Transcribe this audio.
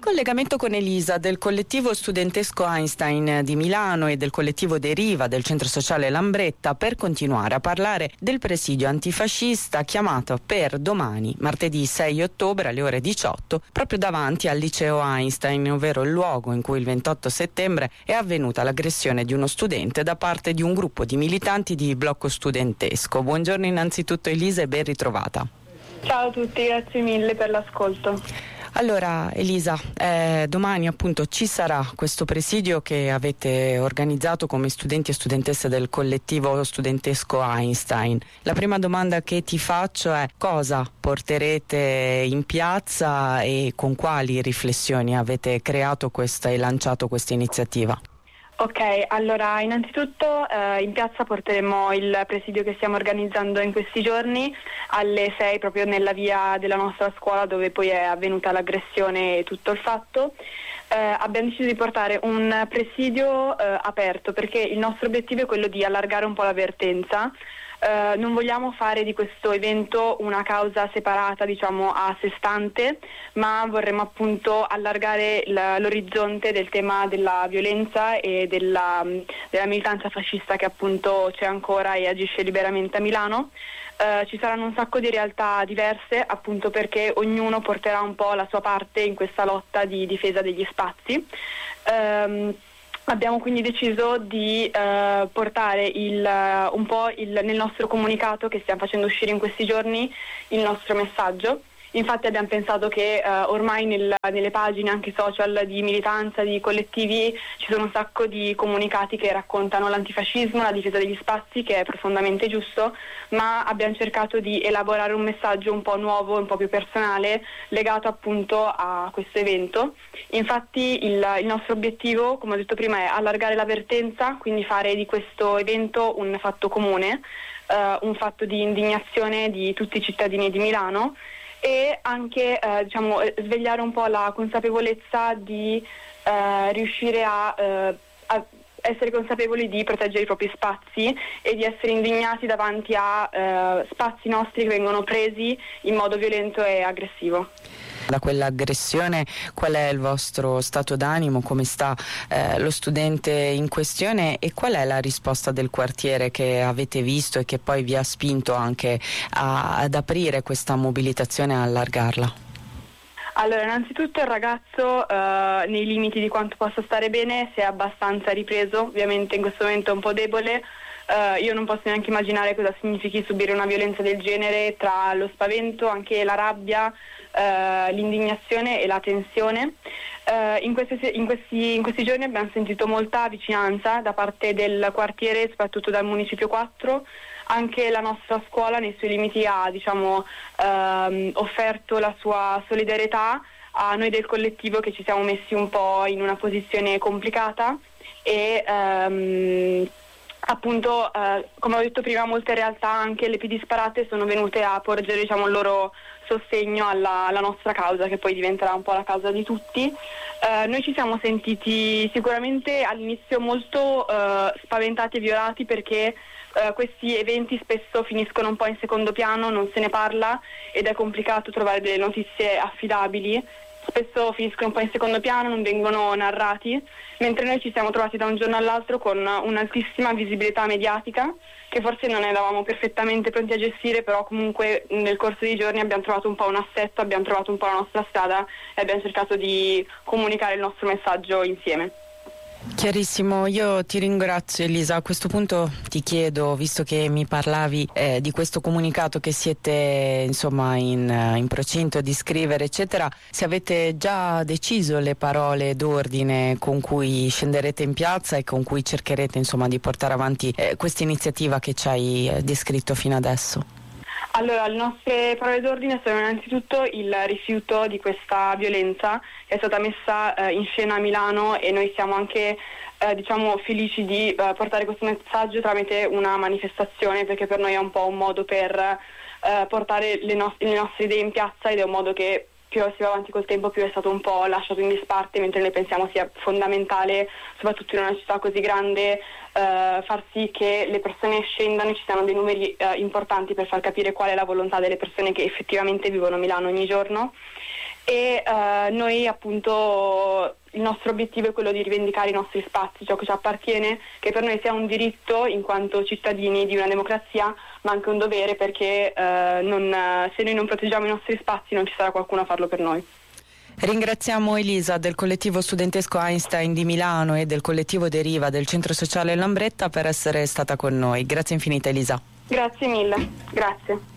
Collegamento con Elisa del collettivo studentesco Einstein di Milano e del collettivo Deriva del centro sociale Lambretta per continuare a parlare del presidio antifascista chiamato per domani, martedì 6 ottobre alle ore 18, proprio davanti al liceo Einstein, ovvero il luogo in cui il 28 settembre è avvenuta l'aggressione di uno studente da parte di un gruppo di militanti di blocco studentesco. Buongiorno innanzitutto Elisa e ben ritrovata. Ciao a tutti, grazie mille per l'ascolto. Allora Elisa, domani appunto ci sarà questo presidio che avete organizzato come studenti e studentesse del collettivo studentesco Einstein. La prima domanda che ti faccio è: cosa porterete in piazza e con quali riflessioni avete creato questa e lanciato questa iniziativa? Ok, allora innanzitutto in piazza porteremo il presidio che stiamo organizzando in questi giorni alle 6 proprio nella via della nostra scuola dove poi è avvenuta l'aggressione e tutto il fatto. Abbiamo deciso di portare un presidio aperto perché il nostro obiettivo è quello di allargare un po' l'avvertenza. Non vogliamo fare di questo evento una causa separata, diciamo, a sé stante, ma vorremmo appunto allargare l'orizzonte del tema della violenza e della militanza fascista che appunto c'è ancora e agisce liberamente a Milano. Ci saranno un sacco di realtà diverse appunto perché ognuno porterà un po' la sua parte in questa lotta di difesa degli spazi. Abbiamo quindi deciso di portare nel nostro comunicato che stiamo facendo uscire in questi giorni il nostro messaggio. Infatti abbiamo pensato che ormai nelle pagine anche social di militanza, di collettivi, ci sono un sacco di comunicati che raccontano l'antifascismo, la difesa degli spazi, che è profondamente giusto, ma abbiamo cercato di elaborare un messaggio un po' nuovo, un po' più personale, legato appunto a questo evento. Infatti il nostro obiettivo, come ho detto prima, è allargare l'avvertenza, quindi fare di questo evento un fatto comune, un fatto di indignazione di tutti i cittadini di Milano, e anche svegliare un po' la consapevolezza di riuscire a essere consapevoli di proteggere i propri spazi e di essere indignati davanti a spazi nostri che vengono presi in modo violento e aggressivo. Da quell'aggressione qual è il vostro stato d'animo, come sta lo studente in questione e qual è la risposta del quartiere che avete visto e che poi vi ha spinto anche ad aprire questa mobilitazione e allargarla? Allora, innanzitutto il ragazzo nei limiti di quanto possa stare bene si è abbastanza ripreso, ovviamente in questo momento è un po' debole. Io non posso neanche immaginare cosa significhi subire una violenza del genere, tra lo spavento, anche la rabbia, l'indignazione e la tensione. In questi giorni abbiamo sentito molta vicinanza da parte del quartiere, soprattutto dal Municipio 4. Anche la nostra scuola nei suoi limiti ha offerto la sua solidarietà a noi del collettivo che ci siamo messi un po' in una posizione complicata e appunto, come ho detto prima, molte realtà, anche le più disparate, sono venute a porgere il loro sostegno alla nostra causa, che poi diventerà un po' la causa di tutti. Noi ci siamo sentiti sicuramente all'inizio molto spaventati e violati perché questi eventi spesso finiscono un po' in secondo piano, non se ne parla ed è complicato trovare delle notizie affidabili. Spesso finiscono un po' in secondo piano, non vengono narrati, mentre noi ci siamo trovati da un giorno all'altro con un'altissima visibilità mediatica che forse non eravamo perfettamente pronti a gestire, però comunque nel corso dei giorni abbiamo trovato un po' un assetto, abbiamo trovato un po' la nostra strada e abbiamo cercato di comunicare il nostro messaggio insieme. Chiarissimo, io ti ringrazio Elisa. A questo punto ti chiedo, visto che mi parlavi di questo comunicato che siete insomma in procinto di scrivere eccetera, se avete già deciso le parole d'ordine con cui scenderete in piazza e con cui cercherete insomma di portare avanti questa iniziativa che ci hai descritto fino adesso. Allora, le nostre parole d'ordine sono innanzitutto il rifiuto di questa violenza che è stata messa in scena a Milano e noi siamo anche felici di portare questo messaggio tramite una manifestazione, perché per noi è un po' un modo per portare le nostre idee in piazza ed è un modo che più si va avanti col tempo più è stato un po' lasciato in disparte, mentre noi pensiamo sia fondamentale, soprattutto in una città così grande, far sì che le persone scendano e ci siano dei numeri importanti per far capire qual è la volontà delle persone che effettivamente vivono Milano ogni giorno. e noi appunto il nostro obiettivo è quello di rivendicare i nostri spazi, ciò che ci appartiene, che per noi sia un diritto in quanto cittadini di una democrazia, ma anche un dovere, perché se noi non proteggiamo i nostri spazi non ci sarà qualcuno a farlo per noi. Ringraziamo Elisa del collettivo studentesco Einstein di Milano e del collettivo Deriva del Centro Sociale Lambretta per essere stata con noi. Grazie infinita Elisa. Grazie mille, grazie.